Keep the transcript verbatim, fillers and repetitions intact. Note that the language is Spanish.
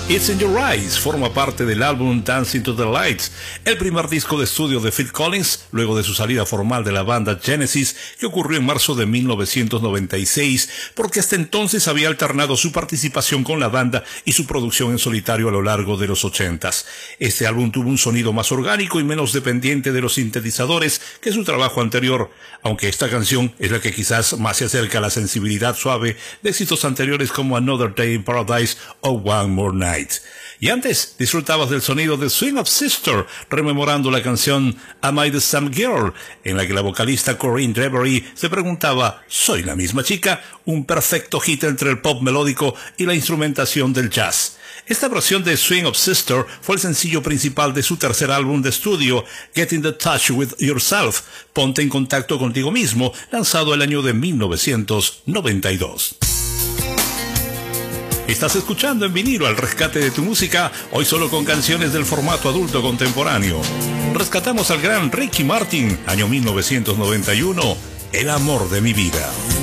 It's in Your Eyes forma parte del álbum Dancing to the Lights, el primer disco de estudio de Phil Collins, luego de su salida formal de la banda Genesis, que ocurrió en marzo de mil novecientos noventa y seis, porque hasta entonces había alternado su participación con la banda y su producción en solitario a lo largo de los ochentas. Este álbum tuvo un sonido más orgánico y menos dependiente de los sintetizadores que su trabajo anterior, aunque esta canción es la que quizás más se acerca a la sensibilidad suave de éxitos anteriores como Another Day in Paradise o One More Night. Y antes disfrutabas del sonido de Swing of Sister, rememorando la canción Am I the Same Girl, en la que la vocalista Corinne Drevery se preguntaba, ¿soy la misma chica? Un perfecto hit entre el pop melódico y la instrumentación del jazz. Esta versión de Swing of Sister fue el sencillo principal de su tercer álbum de estudio, Get in the Touch with Yourself, Ponte en contacto contigo mismo, lanzado el año de mil novecientos noventa y dos. Estás escuchando en vinilo al rescate de tu música, hoy solo con canciones del formato adulto contemporáneo. Rescatamos al gran Ricky Martin, año mil novecientos noventa y uno, El amor de mi vida.